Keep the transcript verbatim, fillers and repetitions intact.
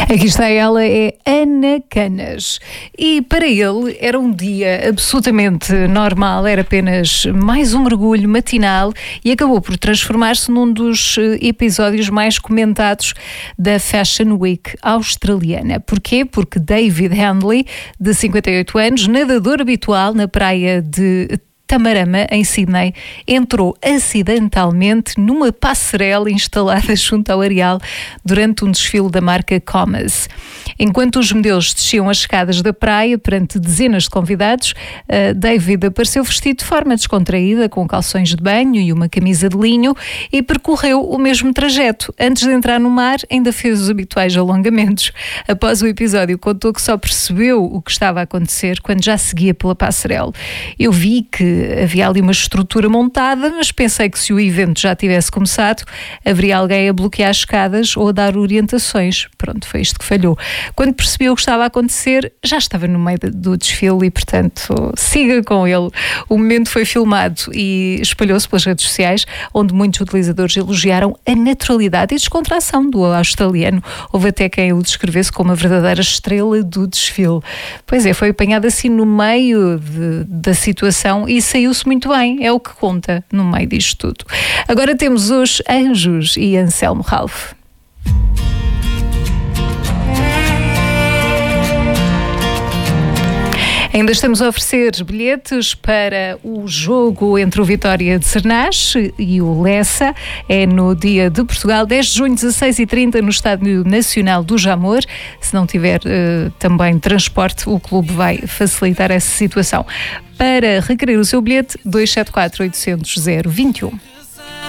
Aqui está ela, é Ana Canas. E para ele era um dia absolutamente normal, era apenas mais um mergulho matinal e acabou por transformar-se num dos episódios mais comentados da Fashion Week australiana. Porquê? Porque David Handley, de cinquenta e oito anos, nadador habitual na praia de Tamarama, em Sydney, entrou acidentalmente numa passarela instalada junto ao areal durante um desfile da marca Comas. Enquanto os modelos desciam as escadas da praia perante dezenas de convidados, David apareceu vestido de forma descontraída, com calções de banho e uma camisa de linho, e percorreu o mesmo trajeto. Antes de entrar no mar, ainda fez os habituais alongamentos. Após o episódio, contou que só percebeu o que estava a acontecer quando já seguia pela passarela. Eu vi que havia ali uma estrutura montada, mas pensei que se o evento já tivesse começado, haveria alguém a bloquear as escadas ou a dar orientações. Pronto, foi isto que falhou. Quando percebeu o que estava a acontecer, já estava no meio do desfile e, portanto, siga com ele. O momento foi filmado e espalhou-se pelas redes sociais, onde muitos utilizadores elogiaram a naturalidade e descontração do australiano. Houve até quem o descrevesse como a verdadeira estrela do desfile. Pois é, foi apanhado assim no meio de, da situação e saiu-se muito bem, é o que conta no meio disto tudo. Agora temos os Anjos e Anselmo Ralph. Ainda estamos a oferecer bilhetes para o jogo entre o Vitória de Sernás e o Lessa. É no dia de Portugal, dez de junho, dezasseis e trinta, no Estádio Nacional do Jamor. Se não tiver uh, também transporte, o clube vai facilitar essa situação. Para requerer o seu bilhete, dois sete quatro, oito zero zero, zero dois um.